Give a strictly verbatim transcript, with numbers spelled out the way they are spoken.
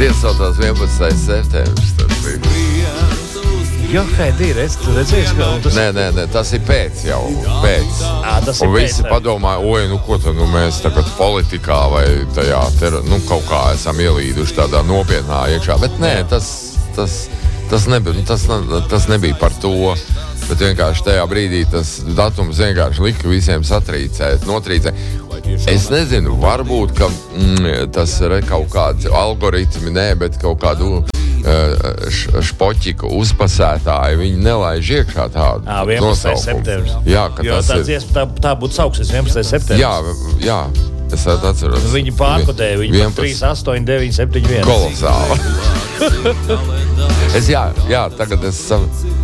Ziesotās vienpadsmitais septembris tas bija. Jo, Haidīr, es tu redzēju, ka... Tas... Nē, nē, nē, tas ir pēc jau, pēc. À, tas un ir visi pēc, padomāja, oj, nu ko tad, nu mēs tagad politikā vai tajā, ter, nu kaut kā esam ielīduši tādā nopietnā iekšā. Bet nē, tas, tas, tas, nebija, tas, tas nebija par to. Bet vienkārši tajā brīdī tas datums vienkārši lika visiem satrīcēt, notrīcēt. Es nezinu, varbūt, ka mm, tas ir kaut kāds algoritmi, nē, bet kaut kādu uh, špoķiku uzpasētāji, viņi nelaiž iekšā tādu à, vienpadsmitais septembris. Jā, ka jo tas tā, ir... dziesma, tā, tā būtu sauksies vienpadsmitais septembris. Jā, jā, es atceros. Viņi pārkodēja, viņi vienpadsmit... trīs astoņi deviņi septiņi viens. Kolosāli. es jā, jā, tagad es...